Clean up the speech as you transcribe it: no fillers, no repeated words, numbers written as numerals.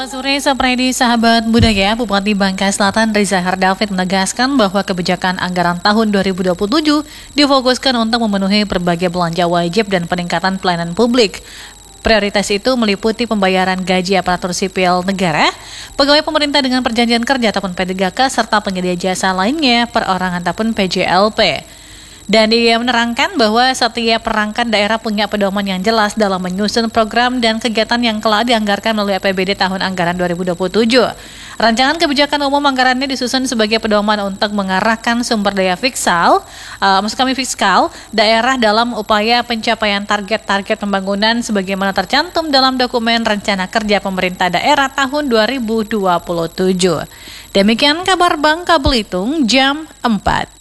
Selamat sore, Sapredi sahabat budaya. Bupati Bangka Selatan Riza Hardavid menegaskan bahwa kebijakan anggaran tahun 2027 difokuskan untuk memenuhi berbagai belanja wajib dan peningkatan pelayanan publik. Prioritas itu meliputi pembayaran gaji aparatur sipil negara, pegawai pemerintah dengan perjanjian kerja ataupun P3K, serta penyedia jasa lainnya, perorangan ataupun PJLP. Dan dia menerangkan bahwa setiap perangkat daerah punya pedoman yang jelas dalam menyusun program dan kegiatan yang kelak dianggarkan melalui APBD tahun anggaran 2027. Rancangan kebijakan umum anggarannya disusun sebagai pedoman untuk mengarahkan sumber daya fiskal daerah dalam upaya pencapaian target-target pembangunan sebagaimana tercantum dalam dokumen Rencana Kerja Pemerintah Daerah tahun 2027. Demikian kabar Bangka Belitung jam 4.